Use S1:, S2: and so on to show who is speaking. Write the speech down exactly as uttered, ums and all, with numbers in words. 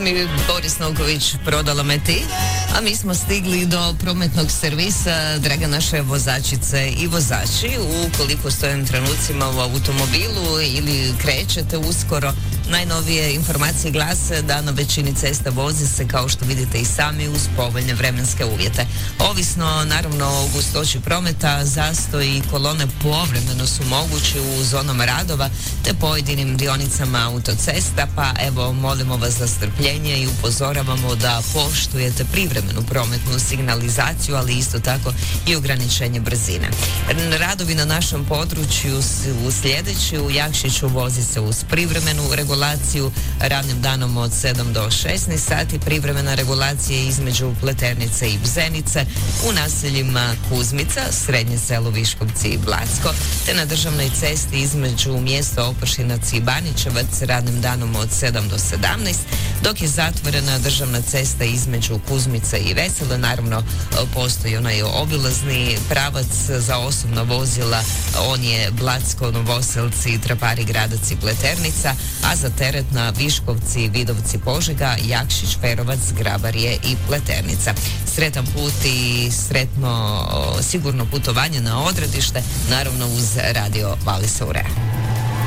S1: mi Boris Novković Prodala me ti, a mi smo stigli do prometnog servisa. Draga naše vozačice i vozači, ukoliko stojim trenucima u automobilu ili krećete uskoro, najnovije informacije glase da na većini cesta vozi se, kao što vidite i sami, uz povoljne vremenske uvjete. Ovisno naravno o gustoći prometa, zastoj i kolone povremeno su mogući u zonama radova te pojedinim dionicama autocesta, pa evo molimo vas za strpljenje i upozoravamo da poštujete privremenu prometnu signalizaciju, ali isto tako i ograničenje brzine. Radovi na našem području su sljedeći: u Jakšiću vozi se uz privremenu regulaciju radnim danom od sedam do šesnaest sati, privremena regulacija između Pleternice i Bzenice, u naseljima Kuzmica, Srednje selo Viškovci i Blacko, te na državnoj cesti između mjesta Opršinac i Baničevac radnim danom od sedam do sedamnaest, dok je zatvorena državna cesta između Kuzmica i Vesele. Naravno, postoji onaj obilazni pravac za osobna vozila, on je Blacko, Novoselci, Trapari, Gradac i Pleternica, a za teret na Viškovci, Vidovci, Požega, Jakšić, Perovac, Grabarje i Pleternica. Sretan put i sretno sigurno putovanje na odredište, naravno uz radio Vali se u Re.